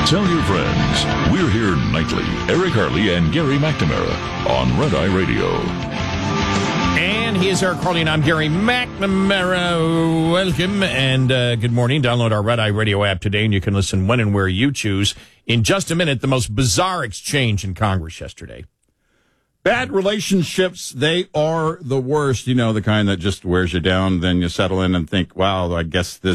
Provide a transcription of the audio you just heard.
Tell your friends. We're here nightly. Eric Harley and Gary McNamara on Red Eye Radio. And he is Eric Harley, and I'm Gary McNamara. Welcome and good morning. Download our Red Eye Radio app today, and you can listen when and where you choose. In just a minute, the most bizarre exchange in Congress yesterday. Bad relationships, they are the worst. You know, the kind that just wears you down. Then you settle in and think, wow, I guess this